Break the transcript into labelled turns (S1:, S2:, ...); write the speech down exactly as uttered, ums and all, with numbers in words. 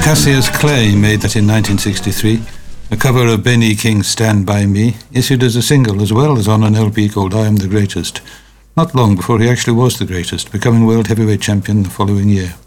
S1: Cassius Clay made that in nineteen sixty-three, a cover of Benny King's Stand By Me, issued as a single as well as on an L P called I Am the Greatest, not long before he actually was the greatest, becoming world heavyweight champion the following year.